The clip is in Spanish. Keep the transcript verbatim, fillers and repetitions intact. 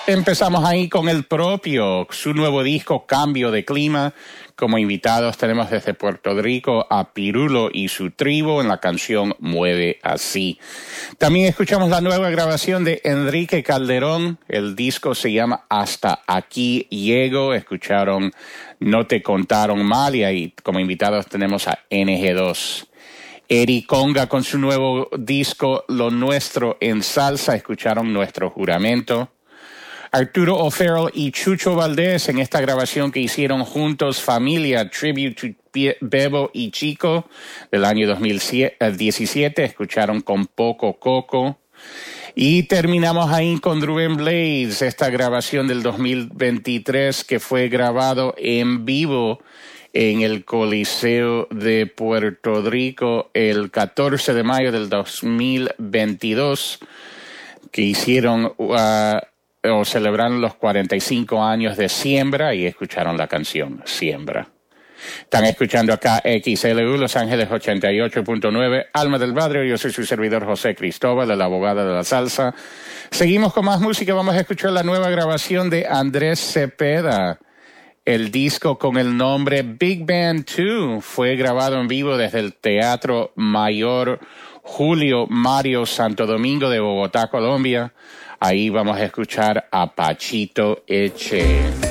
Empezamos ahí con el propio, su nuevo disco Cambio de Clima. Como invitados tenemos desde Puerto Rico a Pirulo y su tribu en la canción Mueve Así. También escuchamos la nueva grabación de Enrique Calderón. El disco se llama Hasta Aquí Llego. Escucharon No Te Contaron Mal y ahí como invitados tenemos a N G dos. Eri Conga con su nuevo disco Lo Nuestro en Salsa. Escucharon Nuestro Juramento. Arturo O'Farrell y Chucho Valdés en esta grabación que hicieron juntos, Familia, Tribute to Bebo y Chico, del año dos mil diecisiete, escucharon Con Poco Coco. Y terminamos ahí con Rubén Blades, esta grabación del dos mil veintitrés que fue grabado en vivo en el Coliseo de Puerto Rico el catorce de mayo del dos mil veintidós, que hicieron... Uh, o celebraron los cuarenta y cinco años de Siembra y escucharon la canción Siembra. Están escuchando acá X L U Los Ángeles ochenta y ocho punto nueve, Alma del Barrio. Yo soy su servidor José Cristóbal, el abogado de la salsa. Seguimos con más música. Vamos a escuchar la nueva grabación de Andrés Cepeda. El disco con el nombre Big Band dos fue grabado en vivo desde el Teatro Mayor Julio Mario Santo Domingo de Bogotá, Colombia. Ahí vamos a escuchar a Pachito Eche.